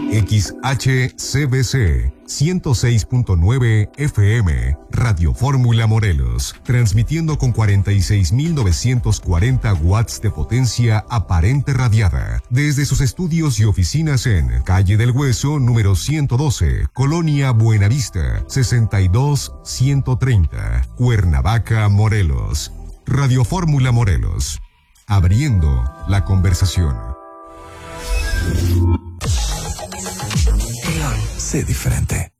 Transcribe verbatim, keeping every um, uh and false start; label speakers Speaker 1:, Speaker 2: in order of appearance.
Speaker 1: X H C B C ciento seis punto nueve F M, Radio Fórmula Morelos, transmitiendo con cuarenta y seis mil novecientos cuarenta watts de potencia aparente radiada, desde sus estudios y oficinas en Calle del Hueso, número ciento doce, Colonia Buenavista, sesenta y dos ciento treinta, Cuernavaca, Morelos. Radio Fórmula Morelos, abriendo la conversación.
Speaker 2: Sé diferente.